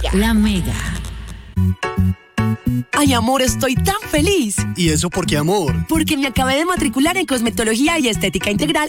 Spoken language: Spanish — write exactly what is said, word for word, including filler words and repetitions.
Mega. La Mega. Ay, amor, estoy tan feliz. ¿Y eso por qué, amor? Porque me acabé de matricular en Cosmetología y Estética Integral